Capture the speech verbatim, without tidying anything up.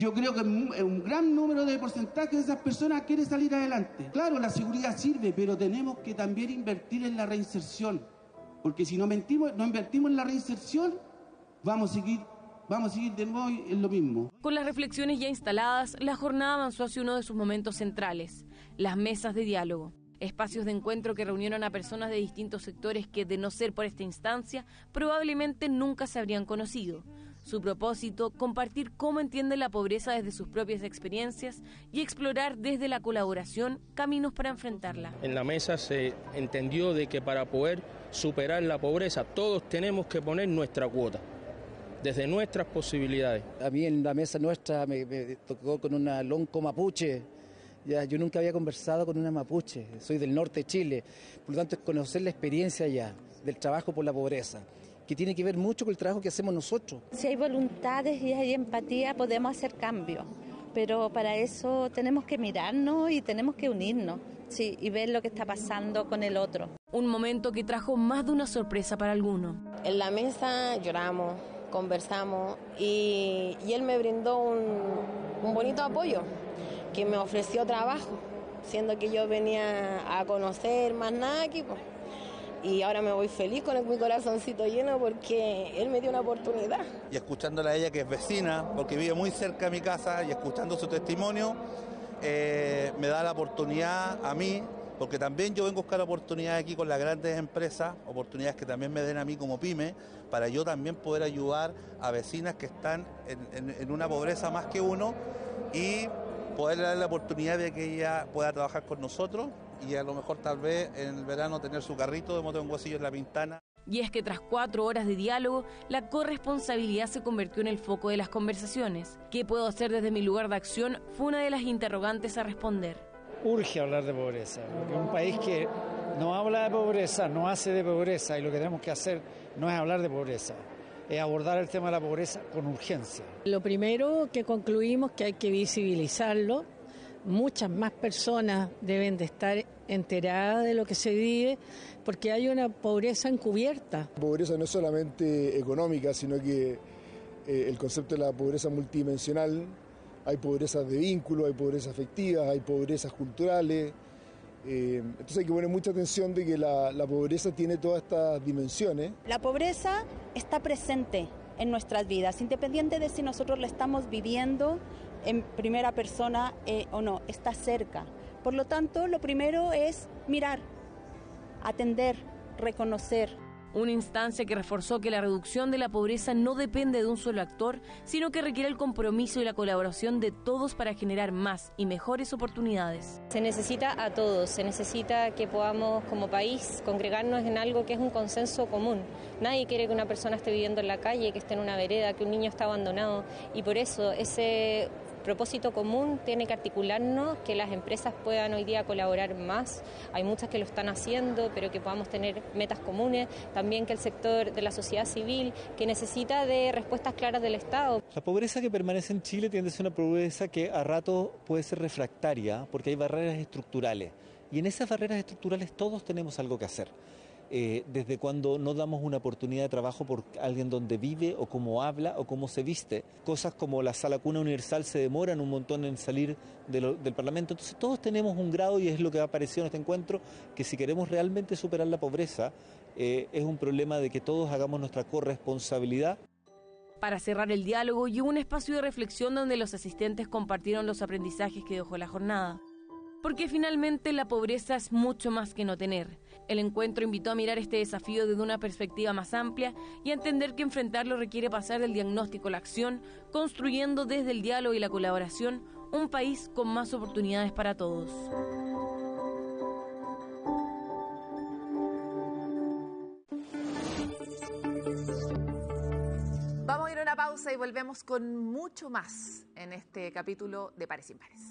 Yo creo que un gran número de porcentaje de esas personas quiere salir adelante. Claro, la seguridad sirve, pero tenemos que también invertir en la reinserción. Porque si no, mentimos, no invertimos en la reinserción, vamos a seguir, vamos a seguir de nuevo en lo mismo. Con las reflexiones ya instaladas, la jornada avanzó hacia uno de sus momentos centrales, las mesas de diálogo. Espacios de encuentro que reunieron a personas de distintos sectores que, de no ser por esta instancia, probablemente nunca se habrían conocido. Su propósito, compartir cómo entienden la pobreza desde sus propias experiencias y explorar desde la colaboración caminos para enfrentarla. En la mesa se entendió de que para poder superar la pobreza todos tenemos que poner nuestra cuota, desde nuestras posibilidades. A mí en la mesa nuestra me, me tocó con una lonco mapuche. Ya, yo nunca había conversado con una mapuche, soy del norte de Chile, por lo tanto es conocer la experiencia ya del trabajo por la pobreza, que tiene que ver mucho con el trabajo que hacemos nosotros. Si hay voluntades y hay empatía, podemos hacer cambios, pero para eso tenemos que mirarnos y tenemos que unirnos, sí, y ver lo que está pasando con el otro. Un momento que trajo más de una sorpresa para algunos. En la mesa lloramos, conversamos y, y él me brindó un, un bonito apoyo, que me ofreció trabajo, siendo que yo venía a conocer más nada aquí, pues. Y ahora me voy feliz con el, mi corazoncito lleno porque él me dio una oportunidad. Y escuchándola a ella, que es vecina, porque vive muy cerca de mi casa, y escuchando su testimonio, eh, me da la oportunidad a mí, porque también yo vengo a buscar oportunidades aquí con las grandes empresas, oportunidades que también me den a mí como pyme, para yo también poder ayudar a vecinas que están en, en, en una pobreza más que uno, y poderle dar la oportunidad de que ella pueda trabajar con nosotros y a lo mejor tal vez en el verano tener su carrito de motonguacillo en La Pintana. Y es que tras cuatro horas de diálogo, la corresponsabilidad se convirtió en el foco de las conversaciones. ¿Qué puedo hacer desde mi lugar de acción? Fue una de las interrogantes a responder. Urge hablar de pobreza, porque un país que no habla de pobreza, no hace de pobreza, y lo que tenemos que hacer no es hablar de pobreza, es abordar el tema de la pobreza con urgencia. Lo primero que concluimos que hay que visibilizarlo. Muchas más personas deben de estar enteradas de lo que se vive, porque hay una pobreza encubierta. La pobreza no es solamente económica, sino que eh, el concepto de la pobreza multidimensional. Hay pobrezas de vínculo, hay pobrezas afectivas, hay pobrezas culturales. Eh, entonces hay que poner mucha atención de que la, la pobreza tiene todas estas dimensiones. La pobreza está presente en nuestras vidas, independiente de si nosotros la estamos viviendo en primera persona eh, o no, está cerca. Por lo tanto, lo primero es mirar, atender, reconocer. Una instancia que reforzó que la reducción de la pobreza no depende de un solo actor, sino que requiere el compromiso y la colaboración de todos para generar más y mejores oportunidades. Se necesita a todos, se necesita que podamos como país congregarnos en algo que es un consenso común. Nadie quiere que una persona esté viviendo en la calle, que esté en una vereda, que un niño esté abandonado, y por eso ese propósito común tiene que articularnos, que las empresas puedan hoy día colaborar más. Hay muchas que lo están haciendo, pero que podamos tener metas comunes. También que el sector de la sociedad civil, que necesita de respuestas claras del Estado. La pobreza que permanece en Chile tiende a ser una pobreza que a rato puede ser refractaria, porque hay barreras estructurales. Y en esas barreras estructurales todos tenemos algo que hacer. Eh, desde cuando no damos una oportunidad de trabajo por alguien donde vive o cómo habla o cómo se viste. Cosas como la sala cuna universal se demoran un montón en salir de lo, del Parlamento. Entonces todos tenemos un grado, y es lo que ha aparecido en este encuentro, que si queremos realmente superar la pobreza, eh, es un problema de que todos hagamos nuestra corresponsabilidad. Para cerrar el diálogo y un espacio de reflexión donde los asistentes compartieron los aprendizajes que dejó la jornada. Porque finalmente la pobreza es mucho más que no tener. El encuentro invitó a mirar este desafío desde una perspectiva más amplia y a entender que enfrentarlo requiere pasar del diagnóstico a la acción, construyendo desde el diálogo y la colaboración un país con más oportunidades para todos. Vamos a ir a una pausa y volvemos con mucho más en este capítulo de Pares Impares.